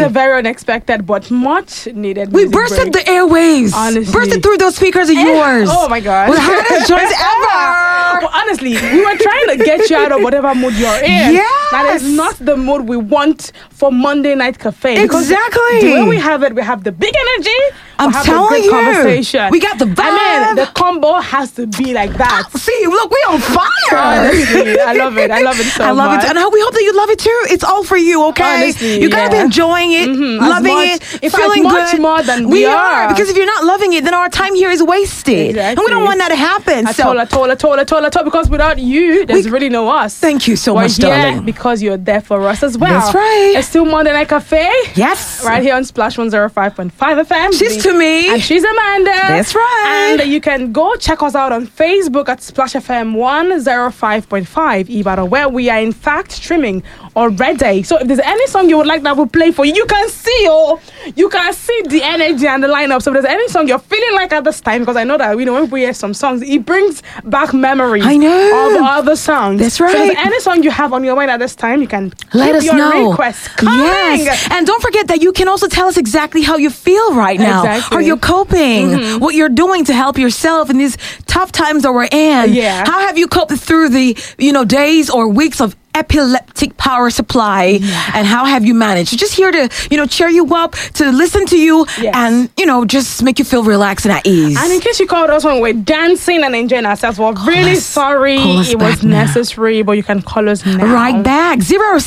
a very unexpected but much needed. We bursted the airwaves. Honestly. Bursted through those speakers of yours. Oh my God. With hardest joints ever. Well, honestly, we were trying to get you out of whatever mood you're in. Yes. That is not the mood we want for Monday Night Cafe. Exactly. The way we have it, we have the big energy. I'm we have telling the good you. conversation. We got the vibe. I mean, the combo has to be like that. See, look, we on fire. Honestly, I love it. I love it so much. I love it. And we hope that you love it too. It's all for you, okay? Honestly, you gotta be enjoying it, loving much, it, feeling much good. more than we are. Because if you're not loving it, then our time here is wasted. Exactly. And we don't want that to happen. At all. Because without you, there's really no us. Thank you so We're much, here darling. because you're there for us as well. That's right. It's still Monday Night Cafe. Yes. Right here on Splash 105.5 FM. She's to me. And she's Amanda. That's right. And you can go check us out on Facebook at Splash FM 105.5 Ibadan, where we are in fact streaming already. So if there's any song you would like that we'll play for you, you can see the energy and the lineup. So if there's any song you're feeling like at this time, because I know that when we hear some songs, it brings back memories. I know. Of other songs. That's right. So if there's any song you have on your mind at this time, you can let keep us your know. request coming. Yes. And don't forget that you can also tell us exactly how you feel right now. Exactly. How you're coping, what you're doing to help yourself in these tough times that we're in. Yeah. How have you coped through the, days or weeks of epileptic power supply, and how have you managed? Just here to cheer you up, to listen to you, and just make you feel relaxed and at ease. And in case you called us when we're dancing and enjoying ourselves, we're really sorry it was necessary, but you can call us now. Right back.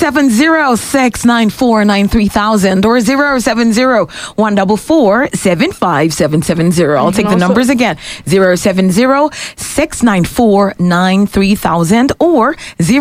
070-694-93,000 or 070-144-75770. I'll take the numbers again. 070-694-93,000 or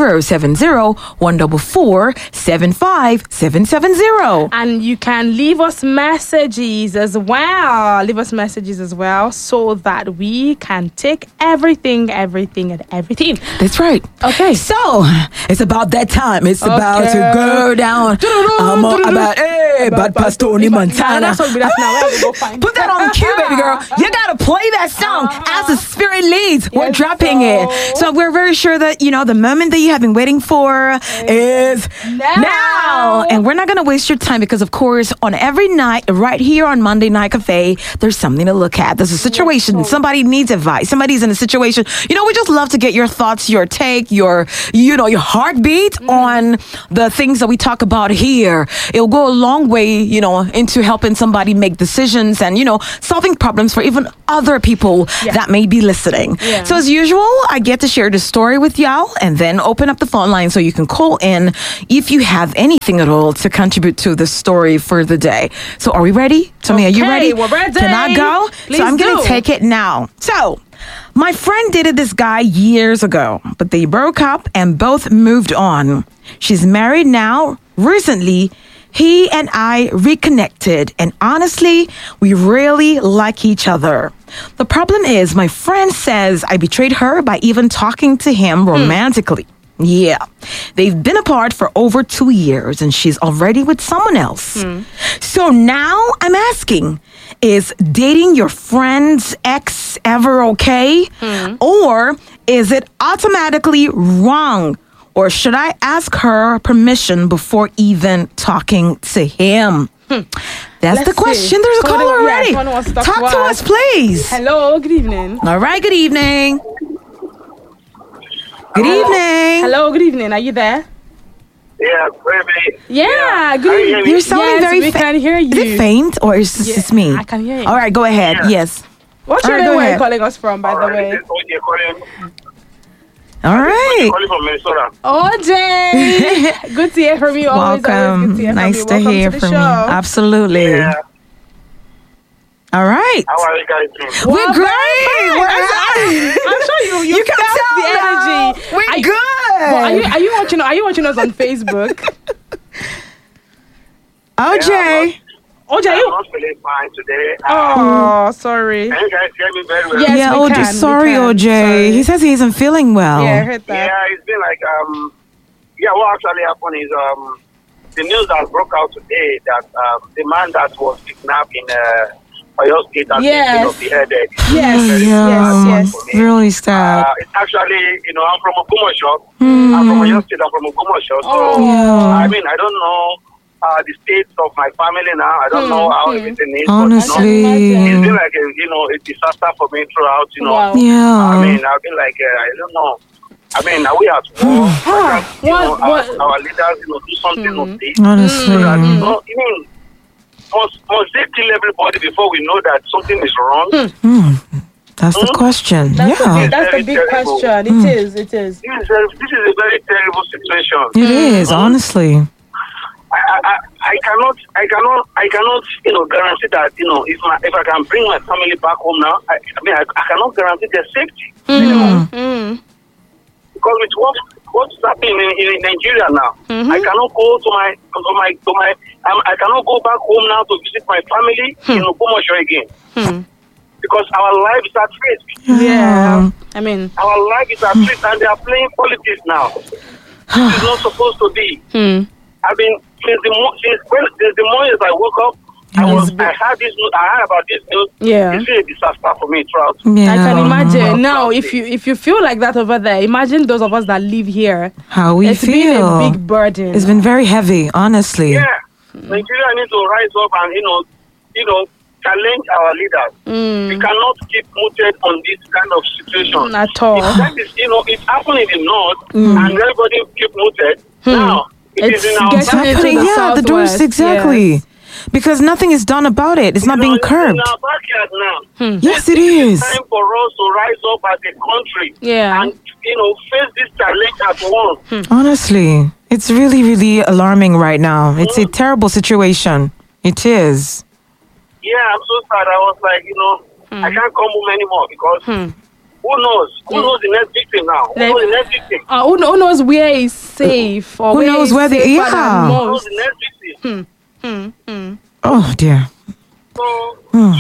070-144-75770. And you can leave us messages as well. So that we can take everything. That's right. Okay. So, it's about that time. It's about to go down. About Pastoni Montana. Put that on cue, baby girl. You gotta play that song as the spirit leads. We're dropping it. So we're very sure that, the moment that you have been waiting for is now. And we're not gonna waste your time because, of course, on every night, right here on Monday Night Cafe, there's something to look at. There's a situation. Somebody needs advice. Somebody's in a situation. We just love to get your thoughts, your take, your heartbeat on the things that we talk about here. It'll go a long way, into helping somebody make decisions and, solving problems for even other people that may be listening. Yeah. So as usual, I get to share the story with y'all and then open up the phone line so you can call in if you have anything at all to contribute to the story for the day. So are we ready? Tommy, are you ready? We're ready. Can I go? Please so I'm going do. to take it now. So my friend dated this guy years ago, but they broke up and both moved on. She's married now. Recently, he and I reconnected, and honestly, we really like each other. The problem is, my friend says I betrayed her by even talking to him romantically. Yeah, they've been apart for over 2 years, and she's already with someone else. So now I'm asking, is dating your friend's ex ever okay? Or is it automatically wrong? Or should I ask her permission before even talking to him? That's the question. There's a caller already. Talk to us, please. Hello, good evening. All right, good evening. Good evening. Hello, good evening. Are you there? Yeah, baby. Yeah, good evening. You're sounding very we can hear you. Is it faint or is this just me? I can hear you. All right, go ahead. Yeah. Yes. What's All your right, name? go Where are you ahead. calling us from, by the way? This is OJ calling. All right. Calling from Minnesota. OJ, good to hear from you. Always Welcome. good to hear Nice from to you. Welcome hear to the from show. you. Absolutely. Yeah. All right. How are you guys doing? We're great. We're I'm sure you can felt tell the now. energy. We're good. Well, are you watching us on Facebook? OJ. OJ, are I'm you? not feeling fine today. Oh, sorry. Can you guys hear me very well? Yes, Yeah, we OJ. can, we Sorry, can. OJ. Sorry. He says he isn't feeling well. Yeah, I heard that. Yeah, it's been like, what actually happened is, the news that broke out today that the man that was kidnapped in Oyo State has Yes. been beheaded. Yes, Yeah, yes. really sad. It's actually, I'm from Ogumosho. I'm from Oyo State. I'm from Ogumosho. So, Oh. Yeah. I mean, I don't know the state of my family now. I don't know how everything is. Honestly. But, it's been like a disaster for me throughout. Wow. Yeah. I mean, I've been like, I don't know. I mean, are we at war? Our leaders, do something on this. Honestly. So that, must they kill everybody before we know that something is wrong? That's the question. That's Very the big terrible. question. It is. This is a very terrible situation. It is, honestly. I cannot, guarantee that, if I can bring my family back home now, I cannot guarantee their safety. Because with what's happening in Nigeria now, I cannot go I cannot go back home now to visit my family in Okomosho again. Because our life is at risk. Yeah. I mean, our life is at risk, and they are playing politics now. This is not supposed to be. I mean, since the morning I woke up, I heard about this news. Yeah. It's really a disaster for me throughout. Yeah. I can imagine. Now, if you feel like that over there, imagine those of us that live here. How we It's feel. been a big burden. It's been very heavy, honestly. Yeah. Nigeria needs to rise up and, challenge our leaders. We cannot keep muted on this kind of situation. At all. That is, it's happening in the north, and everybody keep muted. Now, It's in our getting It's backyard. happening, into the the doors, southwest, exactly. yes. Because nothing is done about it. It's not being It's curbed. in our backyard now. Yes, it is. It's time for us to rise up as a country Yeah. and face this challenge at once. Honestly, it's really, really alarming right now. It's a terrible situation. It is. Yeah, I'm so sad. I was like, I can't come home anymore because who knows? Who knows the next victim now? Who knows the next victim? Who knows where is safe or Who knows is where the- safer yeah. than Who knows most? the next victim? Oh, dear. So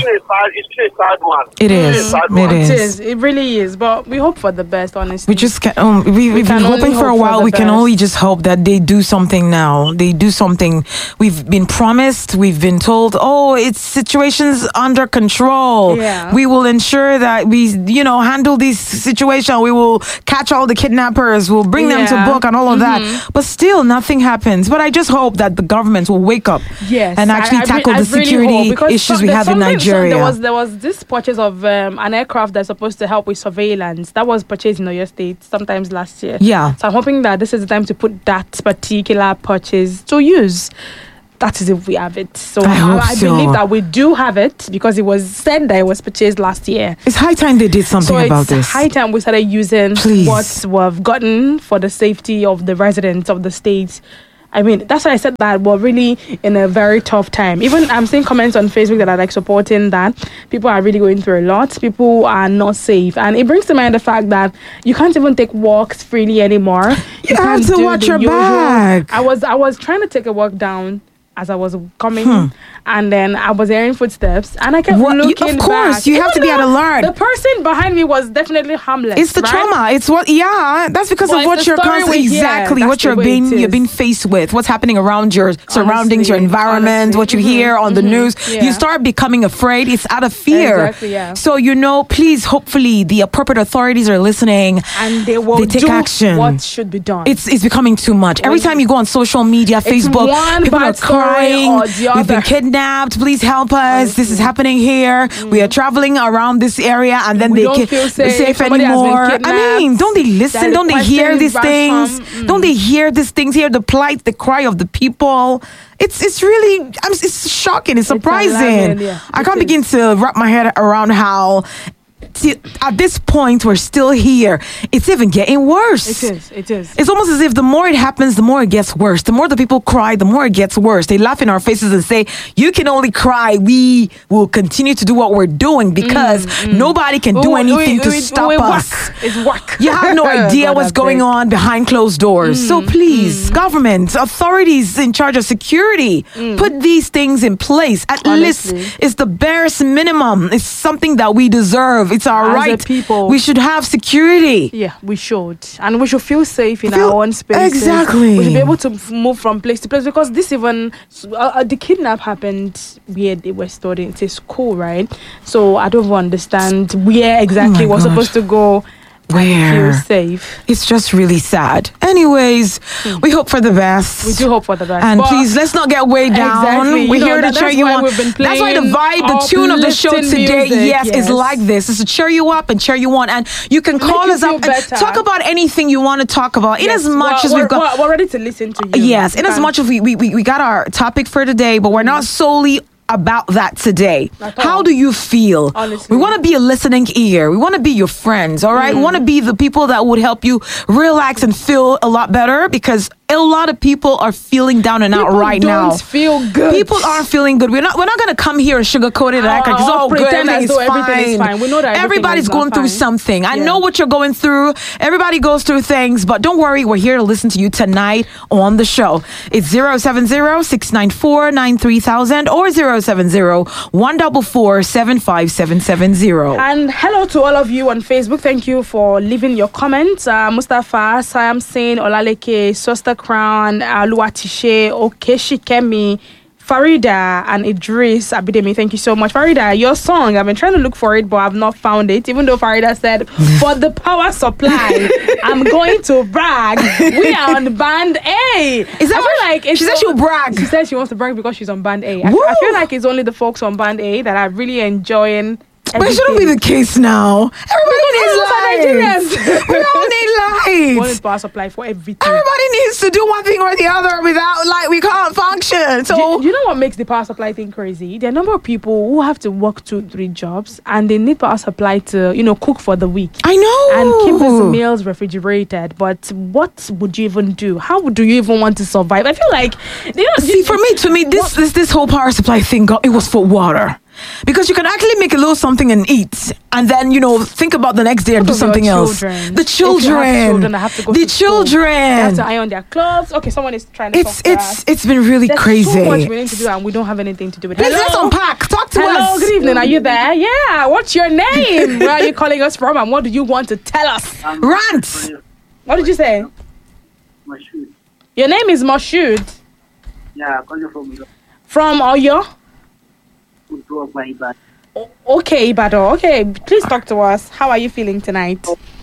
it's a sad one. It It's is. a sad It one. is. It is. It really is. But we hope for the best, honestly. We just can't. We've been can only hoping for a hope for while. the We can best. only just hope that they do something now. They do something. We've been promised. We've been told, oh, it's situations under control. Yeah. We will ensure that we, handle this situation. We will catch all the kidnappers. We'll bring them to Yeah. book and all of that. But still, nothing happens. But I just hope that the government will wake up Yes, and actually tackle the really security hope, because issues we there's have in something- Nigeria. There was this purchase of an aircraft that's supposed to help with surveillance that was purchased in Oyo State sometimes last year. Yeah. So I'm hoping that this is the time to put that particular purchase to use. That is if we have it. So I hope so. believe that we do have it because it was said that it was purchased last year. It's high time they did something So about it's this. high time we started using Please. what we've gotten for the safety of the residents of the state. I mean, that's why I said that we're really in a very tough time. Even I'm seeing comments on Facebook that are like supporting that. People are really going through a lot. People are not safe. And it brings to mind the fact that you can't even take walks freely anymore. You have can't to do watch the your usual. back. I was trying to take a walk down as I was coming, and then I was hearing footsteps, and I kept looking of course, back. you have to Even be at though alert. The person behind me was definitely harmless. It's the right? trauma. It's what, that's because Well, of what it's the you're story constantly, we hear. exactly, That's what the you're way being, it you're is. being faced with, what's happening around your surroundings, your environment, what you hear on the news. Yeah. You start becoming afraid. It's out of fear. Exactly, yeah. So, please, hopefully, the appropriate authorities are listening. And they will take do action. what should be done. It's becoming too much. Every time you go on social media, Facebook, one people are bad story crying. or the We've been other. kidnapped. Please help us. This is happening here. We are traveling around this area, and then We they don't can't feel safe. safe Somebody has been anymore. I kidnapped. mean, don't they listen? They're Don't they hear requesting these things? ransom. Don't they hear these things? Hear the plight, the cry of the people. It's really it's shocking. It's surprising. alarming, yeah. I It can't is. begin to wrap my head around how. At this point, we're still here. It's even getting worse. It is. It's almost as if the more it happens, the more it gets worse. The more the people cry, the more it gets worse. They laugh in our faces and say, you can only cry. We will continue to do what we're doing because nobody can do anything to stop us. It's work. You have no idea God, what's I going beg. on behind closed doors. So please, government, authorities in charge of security, put these things in place. At Honestly. least it's the barest minimum. It's something that we deserve. It's our As a right. people. We should have security. Yeah, we should. And we should feel safe in Feel- our own spaces. Exactly. We should be able to move from place to place because this even, the kidnap happened where they were studying. It's a school, right? So I don't even understand where exactly Oh my we're God. supposed to go where Feel safe. it's just really sad. Anyways, we hope for the best. We do hope for the best. And But- please, let's not get way down. Exactly. You We're know, here to that's cheer you why on. we've been That's why the playing vibe, the tune of the show uplifting today, music, yes, is yes. like this. It's to cheer you up and cheer you on. And you can call you us up feel and better. talk about anything you want to talk about. In Yes, as much as we've got. we're ready to listen to you. Yes, in as And- much as we got our topic for today, but we're not solely about that today. At all. How do you feel? Honestly. We want to be a listening ear. We want to be your friends, all right? We want to be the people that would help you relax and feel a lot better, because a lot of people are feeling down and out People right don't now. feel good. People aren't feeling good. We're not going to come here and sugarcoat it and act like it's all good. pretend as Everything's though everything is fine. We know that everything everybody's is not going through fine. something. I Yeah. know what you're going through. Everybody goes through things, but don't worry. We're here to listen to you tonight on the show. It's 070-694-9300 or 070-144-75770. And hello to all of you on Facebook. Thank you for leaving your comments. Mustafa, Sam Singh, Olaleke, Sosta Crown, Luatishe, Okeshikemi, Farida, and Idris Abidemi. Thank you so much. Farida, your song, I've been trying to look for it, but I've not found it. Even though Farida said, for the power supply, I'm going to brag. We are on band A. Is that I feel like it's she said she'll brag? She said she wants to brag because she's on band A. I Woo! feel like it's only the folks on band A that are really enjoying. But it shouldn't be the case now. Everybody needs lives. We all need One lives. is power supply for everything. Everybody needs to do one thing or the other. Without, like, we can't function. So You know what makes the power supply thing crazy? There are a number of people who have to work 2-3 jobs and they need power supply to, cook for the week I know. and keep these meals refrigerated. But what would you even do? How do you even want to survive? I feel like, See, to me, this whole power supply thing, it was for water. Because you can actually make a little something and eat, and then think about the next day and do What of your something else. children? The If you have children that have to go the to school, they have children. to iron their clothes. Okay, someone is trying to talk to us. It's been really There's crazy. so much we need to do and we don't have anything to do with it. Please, let's unpack. Talk to Hello, us. good evening. Are you there? Yeah. What's your name? Where are you calling us from? And what do you want to tell us? Rant. What did you say? Mashood. Your name is Moshood Yeah, calling from from Oyo. Ibadan. Okay, Ibadan. Okay, please talk to us. How are you feeling tonight?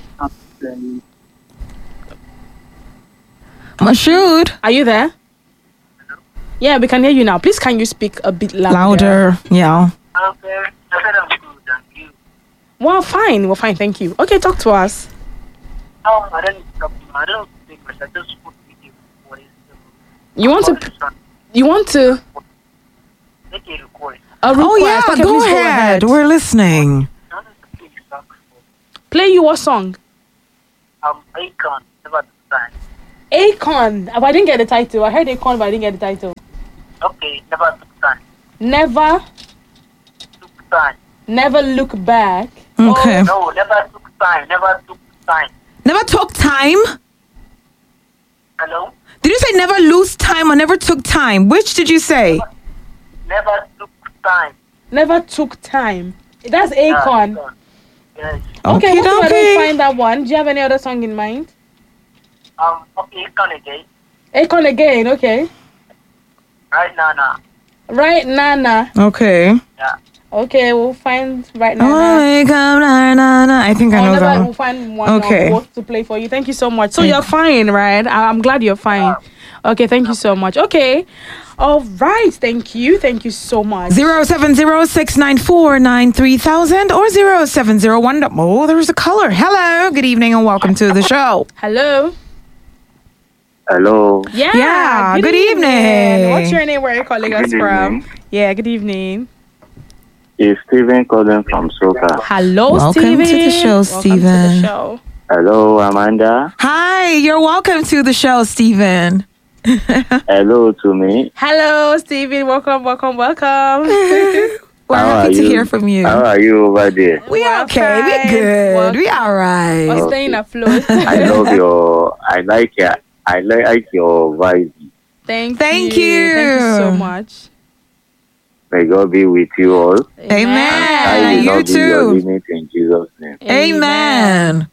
Mashood. Are you there? Yeah, we can hear you now. Please, can you speak a bit louder? Louder. Yeah. Okay, I said I'm good, thank you. Well, fine. Well, fine. Thank you. Okay, talk to us. No, I don't speak much. I just put video. What is You want to? You want to? make a request? A request. Oh yeah. Okay, Go please ahead. We're listening. I want to play a song for Play you what song? Icon, never to sign. Akon. I didn't get the title. I heard Akon, but I didn't get the title. Okay, never to sign. Never, Took sign. never look back. Okay. No, never took sign. Never took sign. Never took time. Hello? Did you say never lose time or never took time? Which did you say? Never took sign. Never took time. That's Akon. Yes. Okay, Okay, I okay. don't find that one. Do you have any other song in mind? Okay, Icon again. Akon again. Okay. Right now. Right, Nana. Okay. Yeah. Okay, we'll find right now. Oh, come, na, na, na. I think I know that We'll one. find one Okay. both to play for you. Thank you so much. So you're fine, right? I'm glad you're fine. Okay, thank you so much. Okay. All right. Thank you. Thank you so much. 070-694-9300 or 0701. Oh, there's a caller. Hello. Good evening and welcome to the show. Hello. Hello. Yeah, good evening. What's your name? Where are you calling us Good from? evening. Yeah, good evening. It's Stephen calling from Soka. Hello, Welcome Steven. to the show, Welcome to Steven. the show. Hello, Amanda. Hi, you're welcome to the show, Stephen. Hello to me. Hello, Steven. Welcome. We're How happy are to you? hear from you. How are you over there? We We're okay. fine. We good. We're We all right. We're staying afloat. I love I like your vibe. Thank Thank you. you. Thank you so much. May God be with you all. Amen. I will You not be your too. limit in Jesus' name. Amen.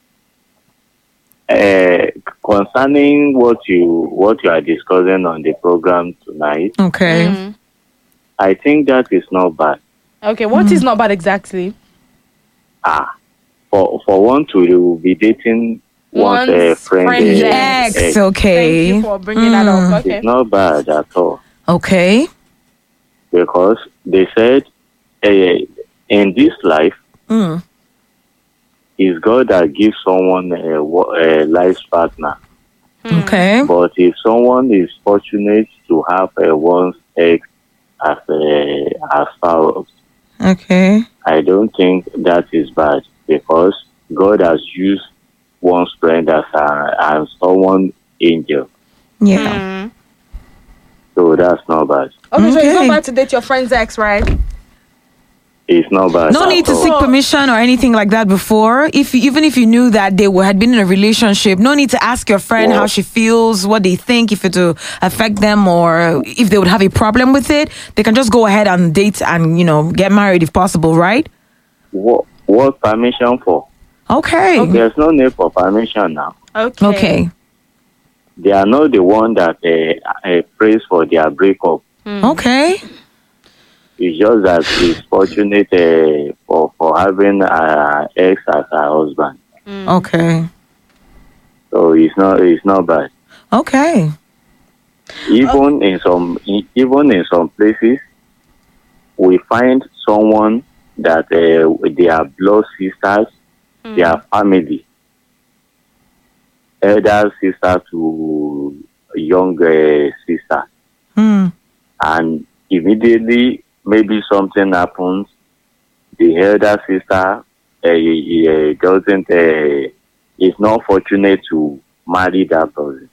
Concerning what you are discussing on the program tonight, Okay. Mm. I think that is not bad. Okay, what is not bad exactly? for one to be dating one's One's friend friend's Ex, Thank okay. you for bringing that up. Okay. it's not bad at all, Okay. because they said in this life, Mm. it's God that gives someone a life partner. Okay. But if someone is fortunate to have one's ex as spouse, Okay. I don't think that is bad, because God has used one's friend as someone angel. Yeah. So that's not bad. Okay, so it's not Okay. bad to date your friend's ex, right? It's not bad. No at need to all. seek permission or anything like that before. Even if you knew that they had been in a relationship, no need to ask your friend how she feels, what they think, if it will affect them or if they would have a problem with it. They can just go ahead and date and get married if possible, right? What permission for? Okay. There's no need for permission now. Okay. Okay. They are not the one that prays for their breakup. Okay. It's just that he's fortunate for having ex as her husband. Okay. So it's not bad. Okay. Even in some places, we find someone that they are blood sisters, they are family, elder sister to younger sister, and immediately maybe something happens, the elder sister doesn't is not fortunate to marry that person.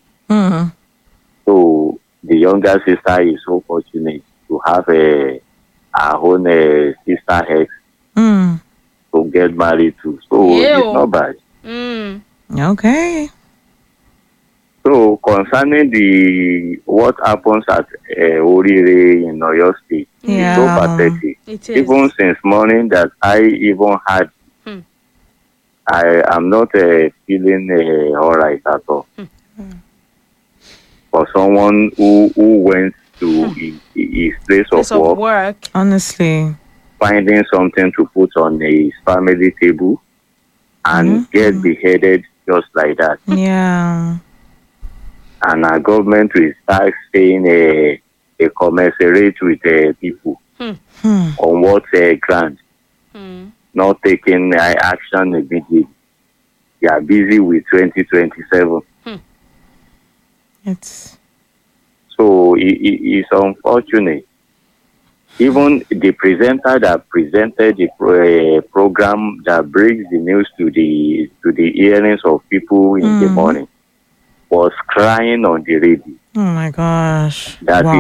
So the younger sister is so fortunate to have her own sister ex to get married to. So it's not bad. Okay. So concerning what happens at Orire in Oyo State, Yeah. it's so pathetic. It is. Even since morning that I even had, I am not feeling all right at all. For someone who went to his place Place of of work, work. Honestly. finding something to put on his family table, and get beheaded just like that. Yeah. And our government will start saying a commensurate with people on what grant, not taking action immediately. They are busy with 2027. It's So it's unfortunate. Even the presenter that presented the program that brings the news to the earnings of people in the morning was crying on the radio. oh my gosh. That Wow.